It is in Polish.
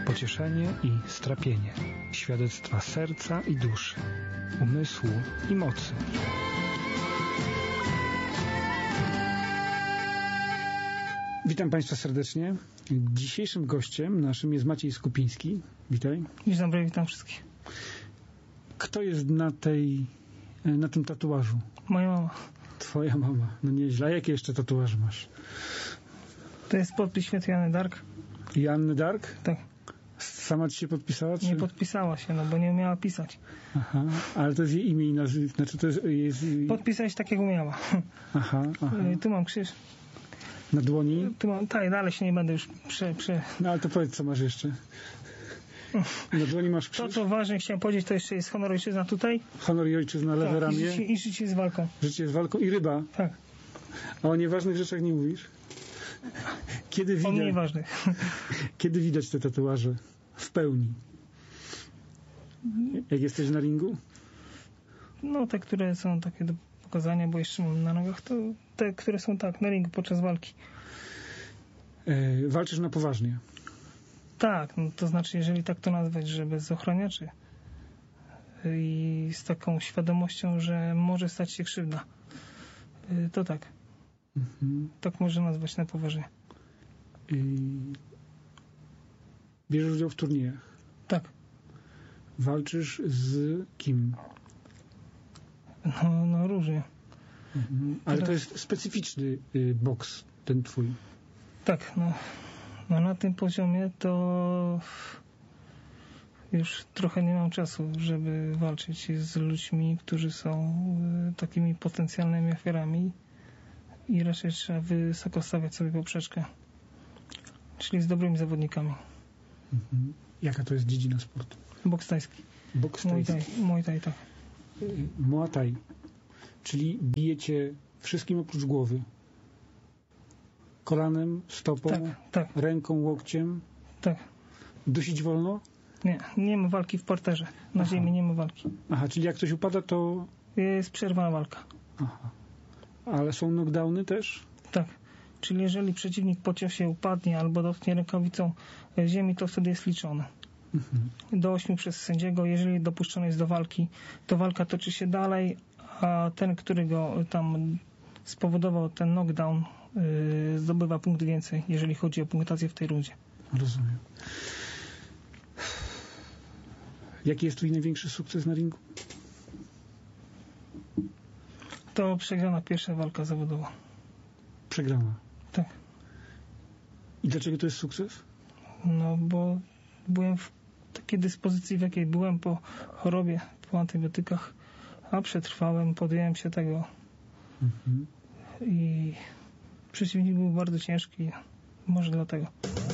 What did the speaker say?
pocieszenie i strapienie, świadectwa serca i duszy, umysłu i mocy. Witam Państwa serdecznie. Dzisiejszym gościem naszym jest Maciej Skupiński. Witaj. Dzień dobry, witam wszystkich. Kto jest na tym tatuażu? Moja mama. Twoja mama. No nieźle. A jakie jeszcze tatuaże masz? To jest podpis świętej Anny Dark. Janny Dark? Tak. Sama ci się podpisała? Czy? Nie podpisała się, no bo nie umiała pisać. Aha, ale to jest jej imię i nazwisko. Znaczy to jest... Podpisać tak, jak umiała. Aha. Tu mam krzyż. Na dłoni? Tu mam, tak, dalej się nie będę już No ale to powiedz, co masz jeszcze. Na dłoni masz krzyż? To, co ważne, chciałem powiedzieć, to jeszcze jest honor ojczyzna tutaj. Honor i ojczyzna, lewe tak, ramię. I życie z walką. Życie z walką i ryba. Tak. A o nieważnych rzeczach nie mówisz? Kiedy widać? O mniej ważnych. Kiedy widać te tatuaże w pełni? Jak jesteś na ringu? No, te, które są takie do pokazania, bo jeszcze mam na nogach, to te, które są tak, na ringu podczas walki. Walczysz na poważnie? Tak, no to znaczy, jeżeli tak to nazwać, że bez ochroniaczy i z taką świadomością, że może stać się krzywda, to tak. Mhm. Tak można nazwać na poważnie. Bierzesz udział w turniejach? Tak. Walczysz z kim? No różnie. Mhm. Ale to jest specyficzny boks, ten twój. Tak, no na tym poziomie to już trochę nie mam czasu, żeby walczyć z ludźmi, którzy są takimi potencjalnymi ofiarami i raczej trzeba wysoko stawiać sobie poprzeczkę. Czyli z dobrymi zawodnikami. Mhm. Jaka to jest dziedzina sportu? Boks tajski. Boks tajski. Muay Thai, tak. Muay Thai. Czyli bijecie wszystkim oprócz głowy. Kolanem, stopą, tak. Ręką, łokciem. Tak. Dusić wolno? Nie ma walki w parterze. Na ziemi nie ma walki. Aha, czyli jak ktoś upada, to... Jest przerwana walka. Aha. Ale są knockdowny też? Tak. Czyli jeżeli przeciwnik po ciosie upadnie albo dotknie rękawicą ziemi, to wtedy jest liczone. Mhm. Do 8 przez sędziego. Jeżeli dopuszczony jest do walki, to walka toczy się dalej, a ten, który go tam spowodował ten knockdown, zdobywa punkt więcej, jeżeli chodzi o punktację w tej rundzie. Rozumiem. Jaki jest twój największy sukces na ringu? To przegrana pierwsza walka zawodowa. Przegrana? Tak. I dlaczego to jest sukces? No bo byłem w takiej dyspozycji, w jakiej byłem po chorobie, po antybiotykach, a przetrwałem, podjąłem się tego. Mhm. I przeciwnik był bardzo ciężki, może dlatego.